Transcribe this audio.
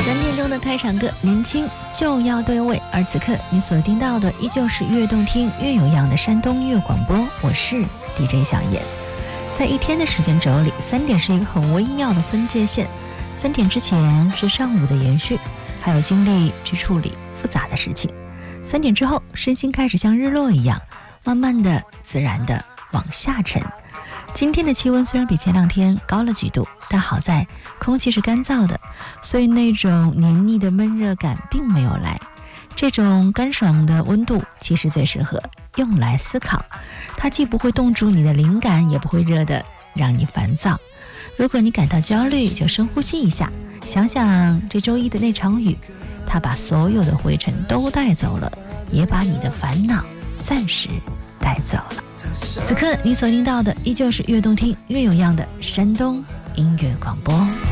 3点钟的开场歌，年轻就要对味。而此刻你所听到的依旧是越动听越有样的山东音乐广播，我是 DJ 小燕。在一天的时间轴里，3点是一个很微妙的分界线。3点之前是上午的延续，还有精力去处理复杂的事情。3点之后，身心开始像日落一样，慢慢的、自然的往下沉。今天的气温虽然比前2天高了几度，但好在空气是干燥的，所以那种黏腻的闷热感并没有来。这种干爽的温度其实最适合用来思考，它既不会冻住你的灵感，也不会热得让你烦躁。如果你感到焦虑，就深呼吸一下，想想这周一的那场雨，它把所有的灰尘都带走了，也把你的烦恼暂时带走了。此刻你所听到的依旧是越动听越有样的山东音乐广播。